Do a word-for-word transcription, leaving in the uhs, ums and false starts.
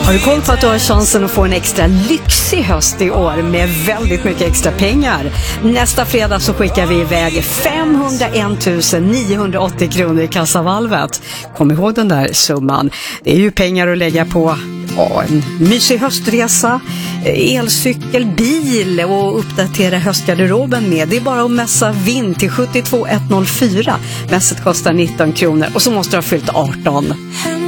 Har du koll på att du har chansen att få en extra lyxig höst i år med väldigt mycket extra pengar? Nästa fredag så skickar vi iväg femhundraen tusen niohundraåttio kronor i kassavalvet. Kom ihåg den där summan. Det är ju pengar att lägga på ja, en mysig höstresa, elcykel, bil och uppdatera höstgarderoben med. Det är bara att mässa vind till sjuttiotvå ett noll fyra. Mässet kostar nitton kronor och så måste du ha fyllt arton.